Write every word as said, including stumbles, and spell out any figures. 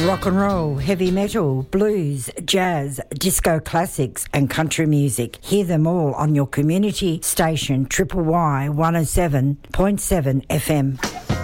Rock and roll, heavy metal, blues, jazz, disco classics and country music. Hear them all on your community station Triple Y one oh seven point seven F M.